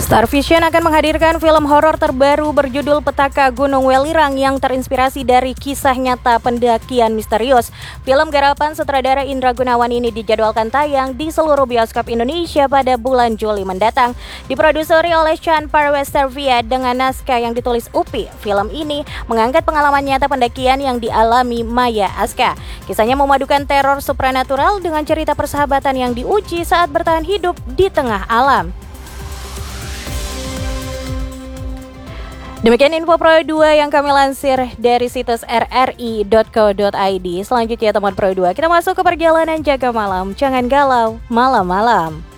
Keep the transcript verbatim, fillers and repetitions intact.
Star Vision akan menghadirkan film horor terbaru berjudul Petaka Gunung Welirang yang terinspirasi dari kisah nyata pendakian misterius. Film garapan sutradara Indra Gunawan ini dijadwalkan tayang di seluruh bioskop Indonesia pada bulan Juli mendatang. Diproduseri oleh Chan Parwestervia dengan naskah yang ditulis Upi. Film ini mengangkat pengalaman nyata pendakian yang dialami Maya Aska. Kisahnya memadukan teror supranatural dengan cerita persahabatan yang diuji saat bertahan hidup di tengah alam. Demikian info Pro dua yang kami lansir dari situs r r i dot co dot i d. Selanjutnya teman Pro dua, kita masuk ke perjalanan jaga malam. Jangan galau malam-malam.